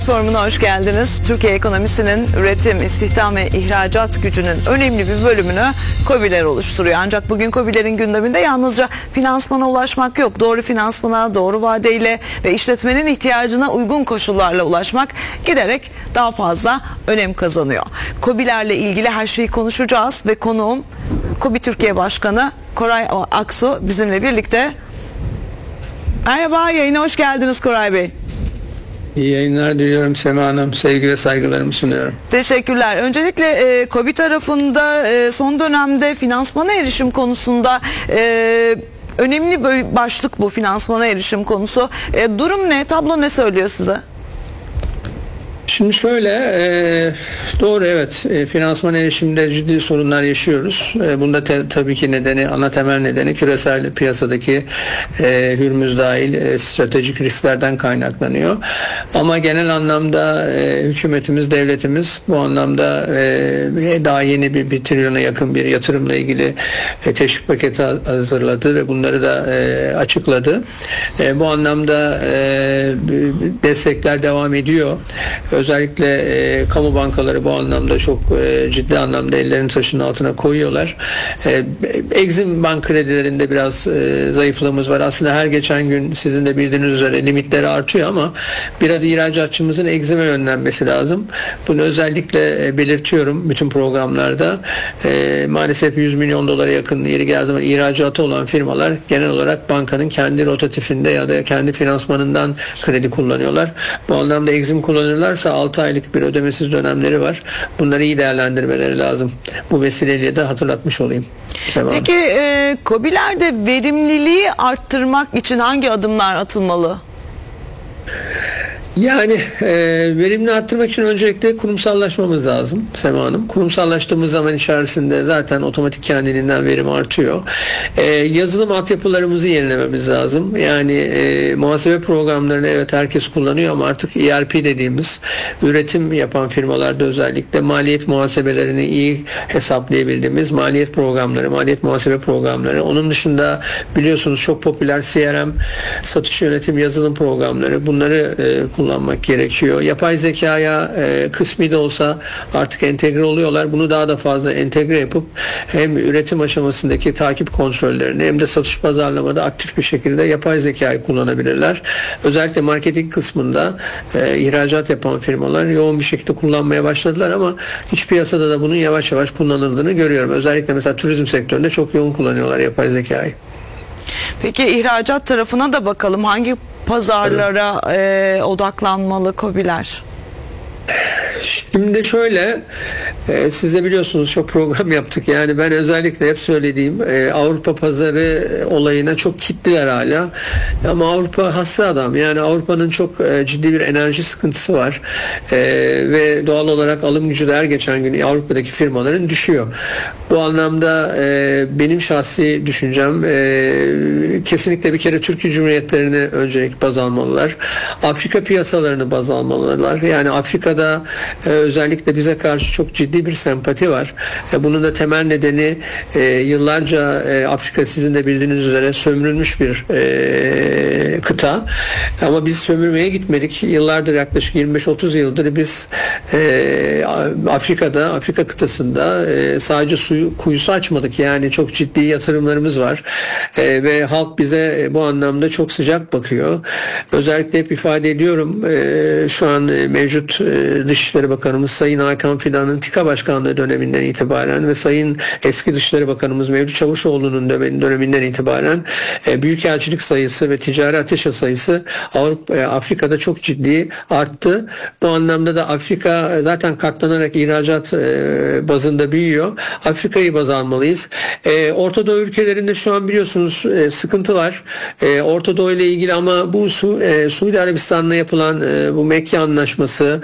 Forumuna hoş geldiniz. Türkiye ekonomisinin üretim, istihdam ve ihracat gücünün önemli bir bölümünü KOBİ'ler oluşturuyor. Ancak bugün KOBİ'lerin gündeminde yalnızca finansmana ulaşmak yok. Doğru finansmana, doğru vadeyle ve işletmenin ihtiyacına uygun koşullarla ulaşmak giderek daha fazla önem kazanıyor. KOBİ'lerle ilgili her şeyi konuşacağız ve konuğum KOBİ Türkiye Başkanı Koray Aksu bizimle birlikte. Merhaba, yayına hoş geldiniz Koray Bey. İyi yayınlar diliyorum Sema Hanım. Sevgi ve saygılarımı sunuyorum. Teşekkürler. Öncelikle KOBİ tarafında son dönemde finansmana erişim konusunda önemli bir başlık bu finansmana erişim konusu. Durum ne? Tablo ne söylüyor size? Şimdi şöyle, doğru evet, finansman erişiminde ciddi sorunlar yaşıyoruz. Bunda tabii ki ana temel nedeni küresel piyasadaki Hürmüz dahil stratejik risklerden kaynaklanıyor. Ama genel anlamda hükümetimiz, devletimiz bu anlamda daha yeni bir trilyona yakın bir yatırımla ilgili teşvik paketi hazırladı ve bunları da açıkladı. Bu anlamda destekler devam ediyor. Özellikle kamu bankaları bu anlamda çok ciddi anlamda ellerini taşın altına koyuyorlar. Exim bank kredilerinde biraz zayıflığımız var. Aslında her geçen gün sizin de bildiğiniz üzere limitleri artıyor ama biraz ihracatçımızın exime yönlenmesi lazım. Bunu özellikle belirtiyorum bütün programlarda. Maalesef 100 milyon dolara yakın yeri geldiği zaman ihracatı olan firmalar genel olarak bankanın kendi rotatifinde ya da kendi finansmanından kredi kullanıyorlar. Bu anlamda exim kullanırlarsa 6 aylık bir ödemesiz dönemleri var. Bunları iyi değerlendirmeleri lazım. Bu vesileyle de hatırlatmış olayım. Tamam. Peki KOBİ'lerde verimliliği arttırmak için hangi adımlar atılmalı? Yani verimini arttırmak için öncelikle kurumsallaşmamız lazım Sema Hanım. Kurumsallaştığımız zaman içerisinde zaten otomatik kendiliğinden verim artıyor. Yazılım altyapılarımızı yenilememiz lazım. Yani muhasebe programlarını evet herkes kullanıyor ama artık ERP dediğimiz üretim yapan firmalarda özellikle maliyet muhasebelerini iyi hesaplayabildiğimiz maliyet programları, maliyet muhasebe programları. Onun dışında biliyorsunuz çok popüler CRM, satış yönetim yazılım programları. Bunları kullanmak gerekiyor. Yapay zekaya kısmi de olsa artık entegre oluyorlar. Bunu daha da fazla entegre yapıp hem üretim aşamasındaki takip kontrollerini hem de satış pazarlamada aktif bir şekilde yapay zekayı kullanabilirler. Özellikle marketing kısmında ihracat yapan firmalar yoğun bir şekilde kullanmaya başladılar ama iç piyasada da bunun yavaş yavaş kullanıldığını görüyorum. Özellikle mesela turizm sektöründe çok yoğun kullanıyorlar yapay zekayı. Peki ihracat tarafına da bakalım. Hangi pazarlara odaklanmalı KOBİ'ler? Şimdi şöyle, siz de biliyorsunuz çok program yaptık. Yani ben özellikle hep söylediğim Avrupa pazarı olayına çok kitliler hala. Ama Avrupa hasta adam. Yani Avrupa'nın çok ciddi bir enerji sıkıntısı var. Ve doğal olarak alım gücü de her geçen gün Avrupa'daki firmaların düşüyor. Bu anlamda benim şahsi düşüncem kesinlikle bir kere Türkiye Cumhuriyetlerini öncelik baz almalılar. Afrika piyasalarını baz almalılar. Yani Afrika'da özellikle bize karşı çok ciddi bir sempati var. Bunun da temel nedeni yıllarca Afrika sizin de bildiğiniz üzere sömürülmüş bir kıta. Ama biz sömürmeye gitmedik. Yıllardır yaklaşık 25-30 yıldır biz Afrika kıtasında sadece kuyusu açmadık. Yani çok ciddi yatırımlarımız var. Ve halk bize bu anlamda çok sıcak bakıyor. Özellikle hep ifade ediyorum şu an mevcut Dışişleri Bakanımız Sayın Hakan Fidan'ın TİKA Başkanlığı döneminden itibaren ve Sayın eski Dışişleri Bakanımız Mevlüt Çavuşoğlu'nun döneminden itibaren büyükelçilik sayısı ve ticari ateşe sayısı Afrika'da çok ciddi arttı. Bu anlamda da Afrika zaten katlanarak ihracat bazında büyüyor. Afrika'yı baz almalıyız. Orta Doğu ülkelerinde şu an biliyorsunuz sıkıntı var. Orta Doğu ile ilgili ama bu Suudi Arabistan'la yapılan bu Mekke Anlaşması